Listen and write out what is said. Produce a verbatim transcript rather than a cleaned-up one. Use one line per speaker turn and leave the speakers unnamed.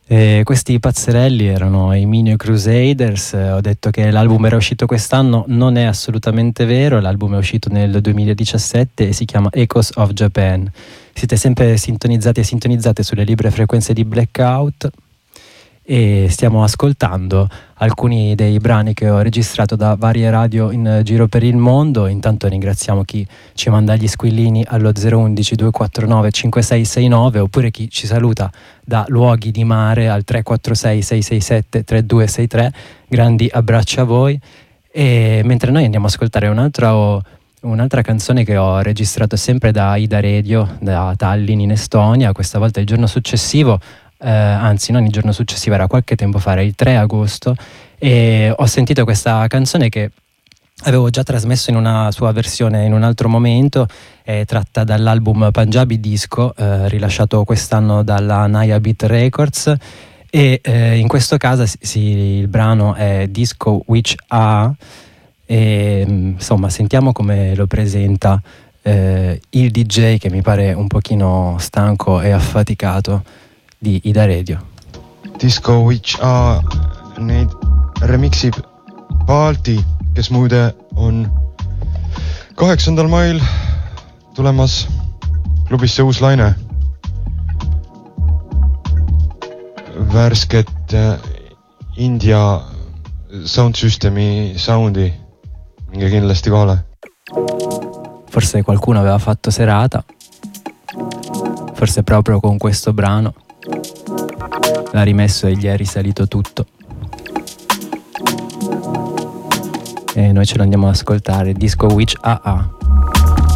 E questi pazzerelli erano i Minor Crusaders. Ho detto che l'album era uscito quest'anno, non è assolutamente vero. L'album è uscito nel duemiladiciassette e si chiama Echoes of Japan. Siete sempre sintonizzati e sintonizzate sulle libere frequenze di Blackout e stiamo ascoltando alcuni dei brani che ho registrato da varie radio in giro per il mondo. Intanto ringraziamo chi ci manda gli squillini allo zero uno uno due quattro nove cinque sei sei nove, oppure chi ci saluta da luoghi di mare al tre quattro sei sei sei sette tre due sei tre. Grandi abbracci a voi. E mentre noi andiamo a ascoltare un altro Un'altra canzone che ho registrato sempre da Ida Radio, da Tallinn in Estonia, questa volta il giorno successivo, eh, anzi non il giorno successivo, era qualche tempo fa, era il tre agosto, e ho sentito questa canzone che avevo già trasmesso in una sua versione in un altro momento. È tratta dall'album Punjabi Disco, eh, rilasciato quest'anno dalla Naya Beat Records, e eh, in questo caso sì, il brano è Disco Which A. E insomma, sentiamo come lo presenta eh, il D J, che mi pare un pochino stanco e affaticato, di Ida Radio.
Disco Which A neid remixib Balti, kes muide on kaheksandal mail tulemas klubisse uus laine. Värsket India sound systemi soundi minge kindlasti kohale.
Forse qualcuno aveva fatto serata, forse proprio con questo brano l'ha rimesso e gli è risalito tutto, e noi ce lo andiamo ad ascoltare. Disco Which A A.